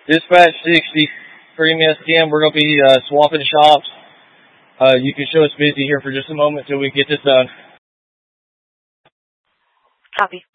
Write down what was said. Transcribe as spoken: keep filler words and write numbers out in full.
Dispatch sixty, Cream S T M, we're going to be uh, swapping shops. Uh, you can show us busy here for just a moment until we get this done. Copy.